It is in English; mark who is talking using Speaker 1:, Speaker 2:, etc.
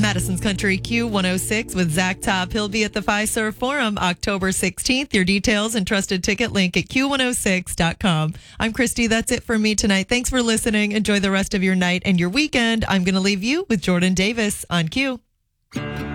Speaker 1: Madison's Country Q106 with Zach Top. He'll be at the Fiserv Forum October 16th. Your details and trusted ticket link at Q106.com. I'm Christy. That's it for me tonight. Thanks for listening. Enjoy the rest of your night and your weekend. I'm going to leave you with Jordan Davis on Q.